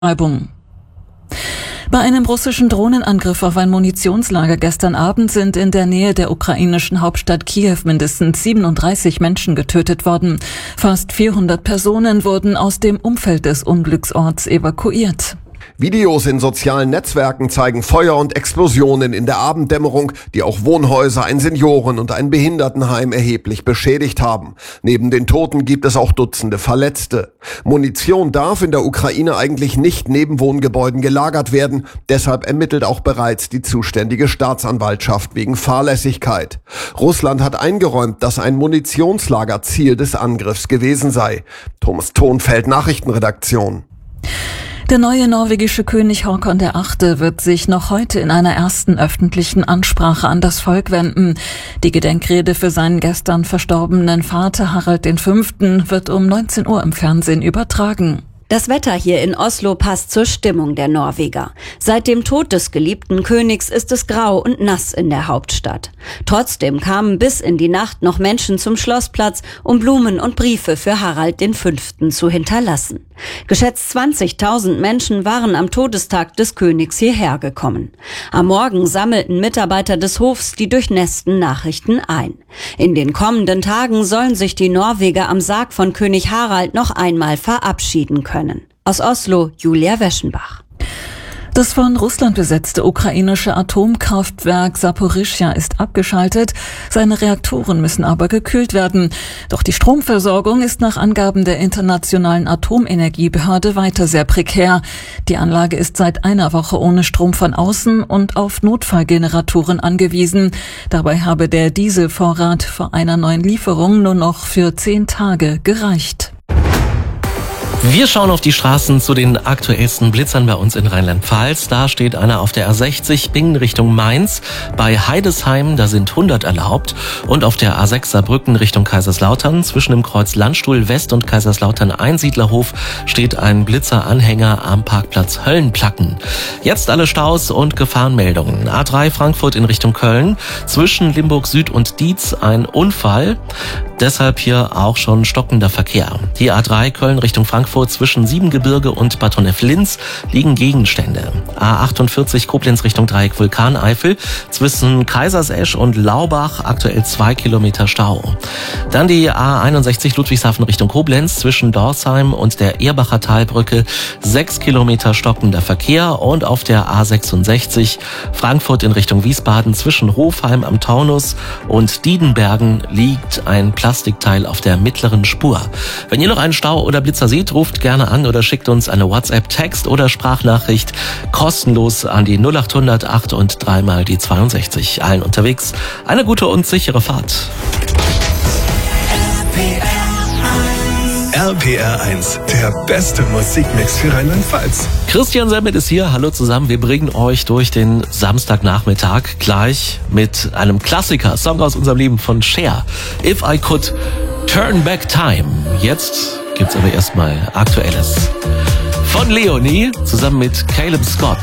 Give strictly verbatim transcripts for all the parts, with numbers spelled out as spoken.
Beschreibung. Bei einem russischen Drohnenangriff auf ein Munitionslager gestern Abend sind in der Nähe der ukrainischen Hauptstadt Kiew mindestens siebenunddreißig Menschen getötet worden. Fast vierhundert Personen wurden aus dem Umfeld des Unglücksorts evakuiert. Videos in sozialen Netzwerken zeigen Feuer und Explosionen in der Abenddämmerung, die auch Wohnhäuser, ein Senioren- und ein Behindertenheim erheblich beschädigt haben. Neben den Toten gibt es auch Dutzende Verletzte. Munition darf in der Ukraine eigentlich nicht neben Wohngebäuden gelagert werden. Deshalb ermittelt auch bereits die zuständige Staatsanwaltschaft wegen Fahrlässigkeit. Russland hat eingeräumt, dass ein Munitionslager Ziel des Angriffs gewesen sei. Thomas Thonfeld, Nachrichtenredaktion. Der neue norwegische König Håkon der Achte wird sich noch heute in einer ersten öffentlichen Ansprache an das Volk wenden. Die Gedenkrede für seinen gestern verstorbenen Vater Harald der Fünfte wird um neunzehn Uhr im Fernsehen übertragen. Das Wetter hier in Oslo passt zur Stimmung der Norweger. Seit dem Tod des geliebten Königs ist es grau und nass in der Hauptstadt. Trotzdem kamen bis in die Nacht noch Menschen zum Schlossplatz, um Blumen und Briefe für Harald der Fünfte zu hinterlassen. Geschätzt zwanzigtausend Menschen waren am Todestag des Königs hierher gekommen. Am Morgen sammelten Mitarbeiter des Hofs die durchnässten Nachrichten ein. In den kommenden Tagen sollen sich die Norweger am Sarg von König Harald noch einmal verabschieden können. Aus Oslo, Julia Weschenbach. Das von Russland besetzte ukrainische Atomkraftwerk Saporischschja ist abgeschaltet. Seine Reaktoren müssen aber gekühlt werden. Doch die Stromversorgung ist nach Angaben der Internationalen Atomenergiebehörde weiter sehr prekär. Die Anlage ist seit einer Woche ohne Strom von außen und auf Notfallgeneratoren angewiesen. Dabei habe der Dieselvorrat vor einer neuen Lieferung nur noch für zehn Tage gereicht. Wir schauen auf die Straßen zu den aktuellsten Blitzern bei uns in Rheinland-Pfalz. Da steht einer auf der A sechzig Bingen Richtung Mainz. Bei Heidesheim, da sind hundert erlaubt. Und auf der A sechs Saarbrücken Richtung Kaiserslautern zwischen dem Kreuz Landstuhl West und Kaiserslautern Einsiedlerhof steht ein Blitzeranhänger am Parkplatz Höllenplacken. Jetzt alle Staus und Gefahrenmeldungen. A drei Frankfurt in Richtung Köln. Zwischen Limburg Süd und Dietz ein Unfall. Deshalb hier auch schon stockender Verkehr. Die A drei Köln Richtung Frankfurt zwischen Siebengebirge und Bad Honnef-Linz liegen Gegenstände. A achtundvierzig Koblenz Richtung Dreieck Vulkaneifel zwischen Kaisersesch und Laubach aktuell zwei Kilometer Stau. Dann die A einundsechzig Ludwigshafen Richtung Koblenz zwischen Dorsheim und der Erbacher Talbrücke sechs Kilometer stockender Verkehr und auf der A sechsundsechzig Frankfurt in Richtung Wiesbaden zwischen Hofheim am Taunus und Diedenbergen liegt ein Plastikteil auf der mittleren Spur. Wenn ihr noch einen Stau oder Blitzer seht, ruft gerne an oder schickt uns eine WhatsApp-Text oder Sprachnachricht kostenlos an die null achthundert acht und dreimal die zweiundsechzig. Allen unterwegs eine gute und sichere Fahrt. R P R eins, der beste Musikmix für Rheinland-Pfalz. Christian Semmet ist hier. Hallo zusammen. Wir bringen euch durch den Samstagnachmittag gleich mit einem Klassiker, Song aus unserem Leben von Cher. If I Could Turn Back Time. Jetzt gibt's aber erstmal Aktuelles. Von Leonie zusammen mit Caleb Scott.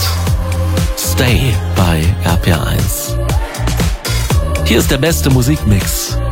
Stay bei R P R eins. Hier ist der beste Musikmix.